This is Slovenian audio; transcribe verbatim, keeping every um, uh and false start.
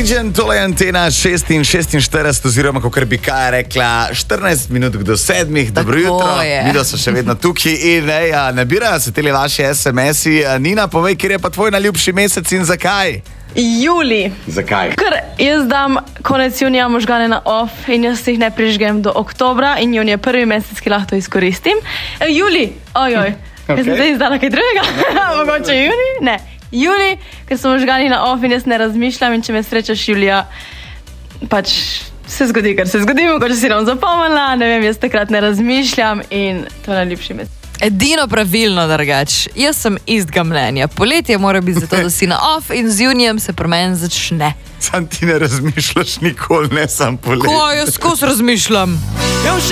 Legion, tole je Antena šestinštirideset oziroma, kakor bi kaj rekla, štirinajst minut do sedmih. Dobro jutro, mi so še vedno tukaj in ne, ja, nabirajo se tele vaše es em esi. Nina, povej, kjer je pa tvoj najljubši mesec in zakaj? Juli. Zakaj? Ker jaz dam konec junija možgane na off in jaz jih ne prižgem do oktobra in junij je prvi mesec, ki lahko to izkoristim. E, Juli, ojoj, okay. Jaz sem zdaj izdala kaj drugega, mogoče juni? Ne. Juli, ker so možgani na off in jaz ne razmišljam in če me srečaš julija, pač se zgodi, kar se zgodi, mogoče si nam zapomnila, ne vem, jaz takrat ne razmišljam in to je najljubši mesec. Edino pravilno, drugač. Jaz sem istega mnenja. Poletje mora biti zato, da si na off in z junijem se pri meni začne. Sam ti ne razmišljaš nikoli, ne sam poletje. Ko, jaz skozi razmišljam.